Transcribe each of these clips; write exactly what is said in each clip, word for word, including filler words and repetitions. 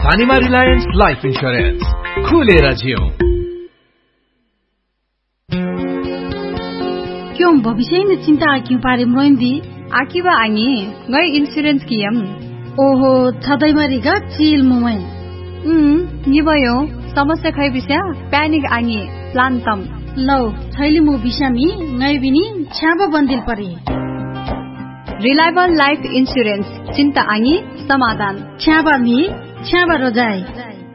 राजधानीमा Reliance life insurance, खुलेर जियौं। क्यों भविष्य में चिंता क्यों पारे मोइंदी आकिबा आंगी गई इंश्योरेंस कियम ओहो थदै मरिगा चिल मुमै उम निबयो समस्या खै बिस्या पैनिक आंगी प्लान तम लौ छैली मु बिसामी ngै बिनी छ्याबा बन्दिल परे रिलायबल लाइफ इन्स्योरेन्स चिन्ता आंगी समाधान छ्याबा मी छ्याबा रोजाई।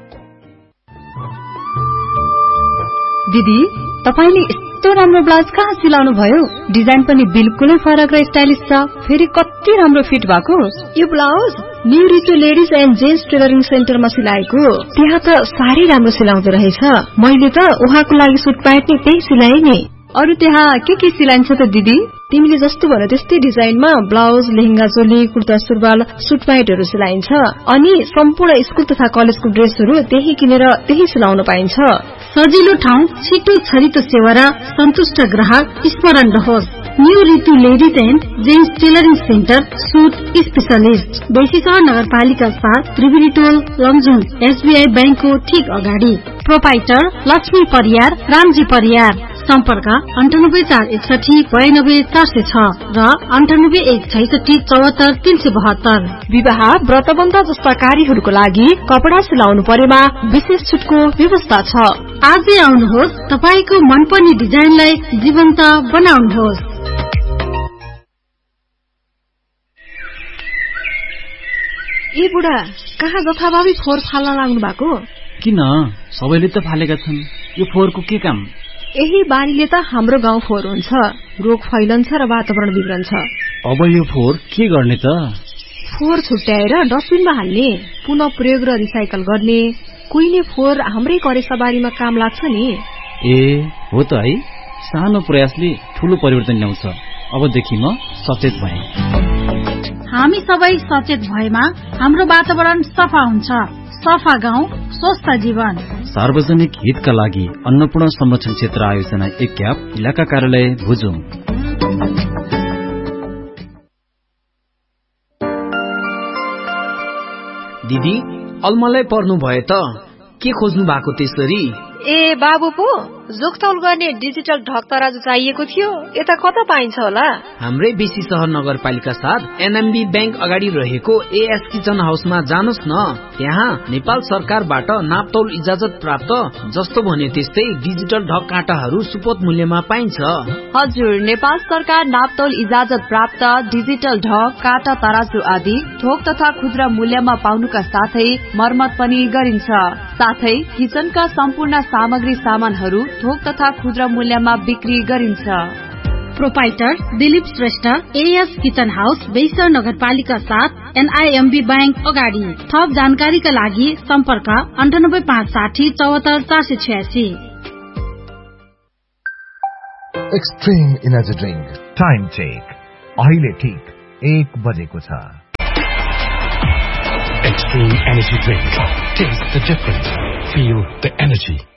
दिदी तपाईले यस्तो राम्रो ब्लाउज कहाँ सिलाउनु भयो? डिजाइन पनि बिल्कुलै फरक र स्टाइलिश छ, फेरि कति राम्रो फिट भएको। यो blouse new रिचु ladies and gents tailoring सेन्टरमा सिलाएको। त्यहाँ त साह्रै राम्रो सिलाउँदो रहेछ। मैले त उहाँको लागि सुट प्यान्ट नि त्यही सिलाए नि। अरु त्यहाँ के के सिलाइन्छ त दिदी? तिमीले जस्तो भन त्यस्तै डिजाइनमा ब्लाउज, लेहेंगा चोली, कुर्ता सुरुवाल, सुट प्यान्टहरु सिलाइन्छ। अनि सम्पूर्ण स्कुल तथा कलेजको ड्रेसहरु त्यही किनेर त्यही सिलाउन पाइन्छ। सजिलो ठाउँ, छिटो छरितो सेवा र सन्तुष्ट ग्राहक स्मरण रहोस्। New Ritu ladies and gents tailoring centre, suit specialist, बेसी सहर नगरपालिका साथ, त्रिवेणी टोल, लमजुङ, एसबीआई बैंकको ठीक अगाडि। प्रोपाइटर लक्ष्मी परियार, रामजी परियार। सम्पर्क अन्ठानब्बे चार एकसठी बयानब्बे चार सय छ र अन्ठानब्बे एक छैसठी चौहत्तर तीन सय बहत्तर। विवाह, व्रतबन्ध जस्ता कार्यहरूको लागि कपडा सिलाउनु परेमा विशेष छुटको व्यवस्था छ। आजै आउनुहोस्, तपाईको मनपर्ने डिजाइनलाई जीवन्त बनाउनुहोस्। ए बुढा, कहाँ जथाभावी फोहोर फाल्न लाग्नु भएको? किन? सबैले त फालेका छन्, यो फोहोरको के काम? यही बानीले त हाम्रो गाउँ फोहोर हुन्छ, रोग फैलन्छ र वातावरण बिग्रन्छ। अब यो फोहोर के गर्ने त? फोहोर छुट्याएर डस्टबिनमा हाल्ने, पुनः प्रयोग र रिसाइकल गर्ने। कुहिने फोहोर हाम्रै करेसाबारीमा काम लाग्छ नि। ए हो त है, सानो प्रयासले ठूलो परिवर्तन ल्याउँछ। अबदेखि म सचेत भएँ। हामी सबै सचेत भएमा हाम्रो वातावरण सफा हुन्छ। सफा गाउँ, स्वस्थ जीवन। सार्वजनिक हितका लागि अन्नपूर्ण संरक्षण क्षेत्र आयोजना एक क्याप, इलाका कार्यालय भुजुङ। दिदी अलमलै पर्नु भयो त, के खोज्नु भएको त्यसरी? ए बाबु पो जोखतौल गर्ने डिजिटल ढक तराजु चाहिएको थियो, यता कता पाइन्छ होला? हाम्रै बेसी सहर नगरपालिका साथ एनएमबी बैंक अगाडि रहेको एएस किचन हाउसमा जानुस् न। त्यहाँ नेपाल सरकारबाट नापतौल इजाजत प्राप्त जस्तो भन्यो त्यस्तै डिजिटल ढक काँटाहरू सुपथ मूल्यमा पाइन्छ। हजुर, नेपाल सरकार नापतौल इजाजत प्राप्त डिजिटल ढक, काँटा, तराजु आदि थोक तथा खुद्रा मूल्यमा पाउनुका साथै मर्मत पनि गरिन्छ। साथै किचनका सम्पूर्ण सामग्री सामानहरू थोक तथा खुद्रा मूल्यमा बिक्री गरिन्छ। Proprietor Dilip Shrestha, as kitchen house, बेसर नगरपालिका साथ, एनआईएमबी बैंक अगाडि। थप जानकारीका लागि सम्पर्क अन्ठानब्बे पाँच साठी चौहत्तर चार सय छयासी। Extreme energy drink time check अहिले ठीक एक बजेको छ। Extreme energy drink. Taste the difference. Feel the energy.